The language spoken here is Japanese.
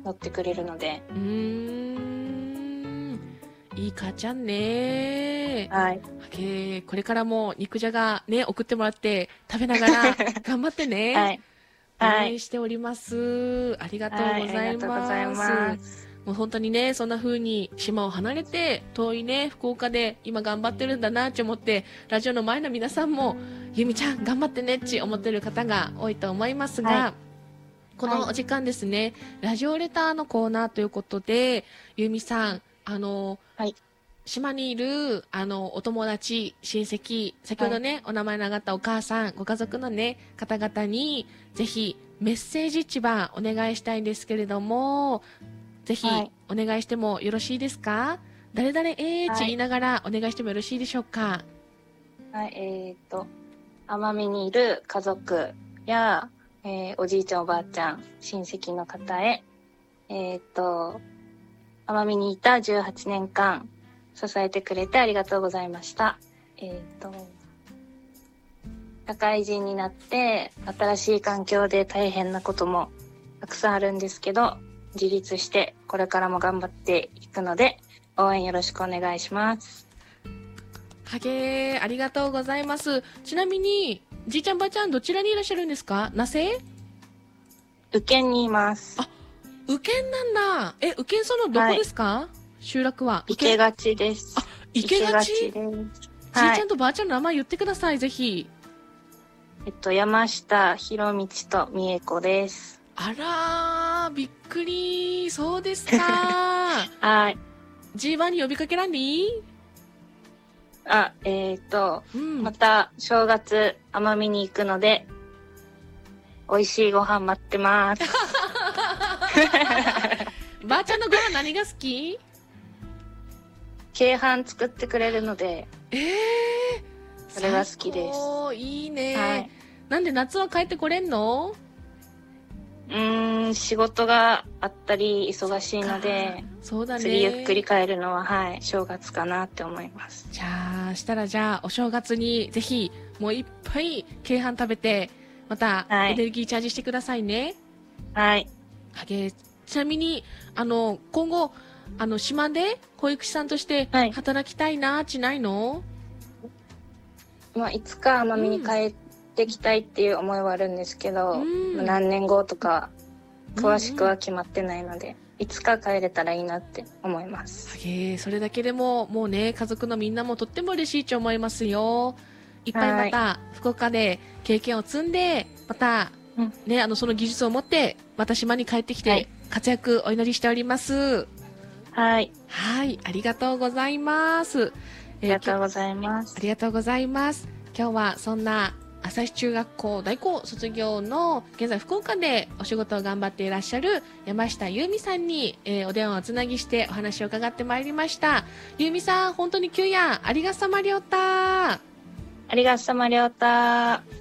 乗ってくれるので。 いい母ちゃんね。 はい。 これからも肉じゃがね、送ってもらって食べながら頑張ってね。 はい。 応はい。 援しております。ありがとうございありがとうございまます。 す。もう本当にね、そんな風に島を離れて遠いね、福岡で今頑張ってるんだなって思って、ラジオの前の皆さんも、ゆみちゃん頑張ってねって思ってる方が多いと思いますが、 はい、 このお時間ですね、ラジオレターのコーナーということで、ゆみさん、 はい、 島にいる、お友達、親戚、先ほどね、お名前の挙がったお母さん、ご家族のね、方々に、ぜひ、メッセージ一番お願いしたいんですけれども、ぜひ、お願いしてもよろしいですか？誰々って言いながらお願いしてもよろしいでしょうか？ はい、奄美にいる家族や、おじいちゃんおばあちゃん、親戚の方へ、奄美にいた18年間、支えてくれてありがとうございました。社会人になって新しい環境で大変なこともたくさんあるんですけど、自立してこれからも頑張っていくので応援よろしくお願いします。 ありがとうございます。ちなみにじいちゃんばあちゃんどちらにいらっしゃるんですか？那須？ 宇検にいます。 あ、宇検なんだ。宇検そのどこですか？はい、集落は池がちです。 あ、池がちです。じいちゃんとばあちゃんの名前言ってください、ぜひ。 山下博道と美恵子です。 あらー、びっくり。そうですか。 はい。 G1 に呼びかけらんに？ また正月奄美に行くので、美味しいご飯待ってます。 ばあちゃんのご飯何が好き？ 鶏飯作ってくれるので、それが好きです。 いいね、 はい。 なんで夏は帰ってこれんの？ 仕事があったり忙しいので、 そうだね、 次ゆっくり帰るのは、はい、正月かなって思います。 じゃあお正月にぜひもういっぱい鶏飯食べて、またエネルギーチャージしてくださいね。 はい。 ちなみに今後島で保育士さんとして働きたいなってないの？ いつか奄美に帰ってきたいっていう思いはあるんですけど、何年後とか詳しくは決まってないので、いつか帰れたらいいなって思います。 それだけでももうね、家族のみんなもとっても嬉しいと思いますよ。いっぱいまた福岡で経験を積んで、また、ね、その技術を持ってまた島に帰ってきて活躍お祈りしております。はい、ありがとうございます。 ありがとうございます。 ありがとうございます。今日はそんな朝日中学校大校卒業の現在福岡でお仕事を頑張っていらっしゃる山下優美さんに、お電話をつなぎしてお話を伺ってまいりました。優美さん、本当に急やありがさまりょうた。 ありがさまりょうた。